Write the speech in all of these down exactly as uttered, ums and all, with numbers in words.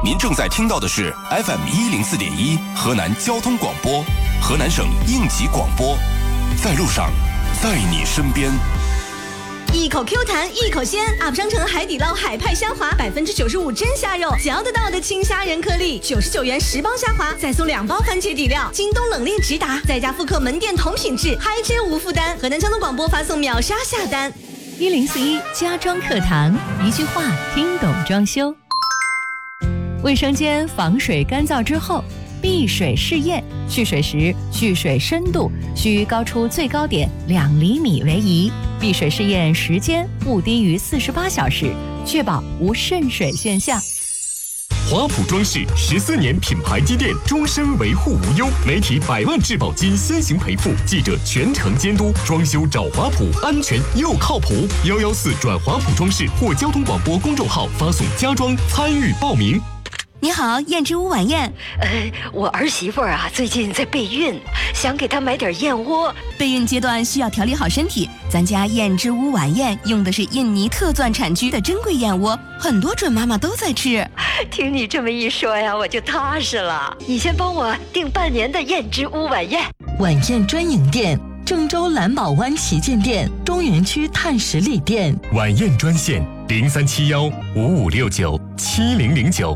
您正在听到的是 F M 一零四点一河南交通广播，河南省应急广播，在路上，在你身边。 一口 Q 弹，一口鲜 ，U P 商城海底捞海派虾滑，百分之九十五真虾肉，嚼得到的青虾仁颗粒，九十九元十包虾滑，再送两包番茄底料。京东冷链直达，在家复刻门店同品质，嗨吃无负担。河南交通广播发送秒杀下单。 一零四一家装课堂，一句话听懂装修。卫生间防水干燥之后，闭水试验，蓄水时蓄水深度需高出最高点两厘米为宜。闭水试验时间不低于四十八小时，确保无渗水现象。 华普装饰十四年品牌积淀，终身维护无忧，媒体百万质保金先行赔付，记者全程监督，装修找华普，安全又靠谱。幺幺四转华普装饰或交通广播公众号发送家装参与报名。 你好，燕之屋晚宴。 呃，我儿媳妇啊，最近在备孕，想给她买点燕窝。 备孕阶段需要调理好身体，咱家燕之屋晚宴用的是印尼特钻产区的珍贵燕窝，很多准妈妈都在吃。 听你这么一说呀，我就踏实了。你先帮我订半年的燕之屋晚宴。 晚宴专营店：郑州蓝宝湾旗舰店、中原区碳十里店。 晚宴专线：零三七幺五五六九七零零九。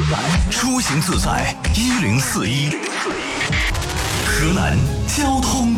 出行自在一零四一，河南交通